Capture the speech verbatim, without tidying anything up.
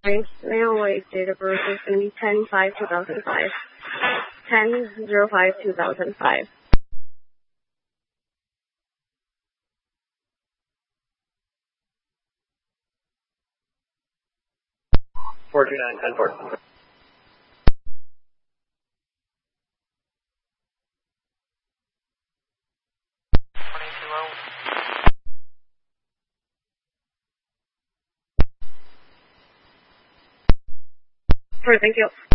My snail wave date of birth is going to be ten five two thousand five. ten oh five two thousand five. four two nine ten four. Sure, thank you.